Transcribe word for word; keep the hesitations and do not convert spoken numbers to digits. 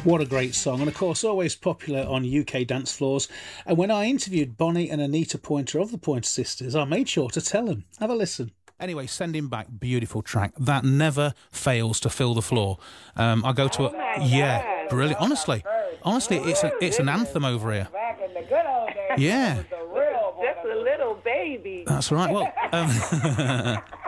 What a great song, and of course always popular on U K dance floors. And when I interviewed Bonnie and Anita Pointer of the Pointer Sisters, I made sure to tell them. Have a listen. Anyway, Sending Back, beautiful track. That never fails to fill the floor. Um, I go to oh a... Yeah, God. brilliant. Honestly, honestly, it's a, it's an anthem over here. Back in the good old days. Yeah. Just a little baby. That's right. Well... Um,